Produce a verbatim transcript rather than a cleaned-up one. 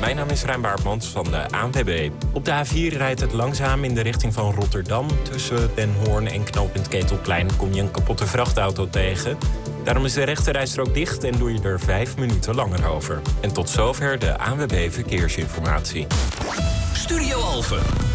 mijn naam is Rijn Baartmans van de A N W B. Op de A vier rijdt het langzaam in de richting van Rotterdam. Tussen Den Hoorn en knooppunt Ketelplein kom je een kapotte vrachtauto tegen. Daarom is de rechterrijstrook dicht en doe je er vijf minuten langer over. En tot zover de A N W B Verkeersinformatie. Studio Alphen.